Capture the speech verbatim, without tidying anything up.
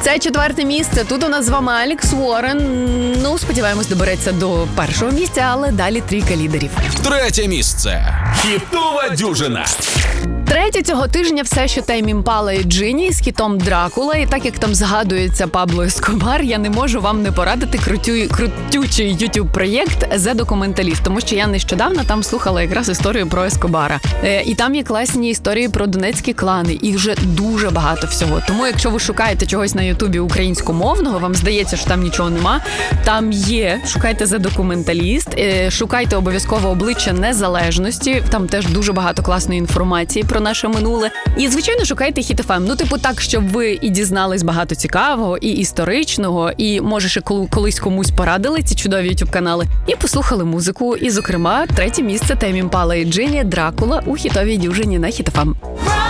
Це четверте місце. Тут у нас з вами Алекс Уоррен. Ну, сподіваємось, добереться до першого місця, але далі трійка лідерів. Третє місце. Хітова дюжина. Третє цього тижня все, що Тейм Імпала і Джині з хітом Дракула. І так як там згадується Пабло Ескобар, я не можу вам не порадити крутю, крутючий ютуб-проєкт «The Documentalist», тому що я нещодавно там слухала якраз історію про Ескобара. Е, і там є класні історії про донецькі клани, і вже дуже багато всього. Тому якщо ви шукаєте чогось на ютубі українськомовного, вам здається, що там нічого нема, там є. Шукайте «The Documentalist», е, шукайте обов'язково «Обличчя незалежності», там теж дуже багато класної інформації про наше минуле. І, звичайно, шукайте Хіт еф ем. Ну, типу так, щоб ви і дізнались багато цікавого, і історичного, і, може, ще колись комусь порадили ці чудові ютуб-канали, і послухали музику. І, зокрема, третє місце Тейм Імпала і Джині «Дракула» у хітовій дюжині на Хіт еф ем.